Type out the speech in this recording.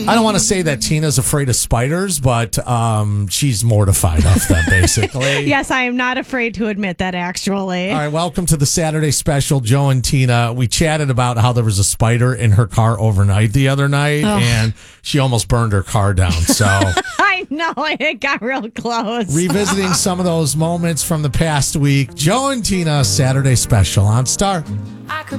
I don't want to say that Tina's afraid of spiders, but she's mortified of them, basically. Yes, I am not afraid to admit that, actually. All right, welcome to the Saturday special, Joe and Tina. We chatted about how there was a spider in her car overnight the other night, and she almost burned her car down. So I know, it got real close. revisiting some of those moments from the past week, Joe and Tina, Saturday special on Star. I could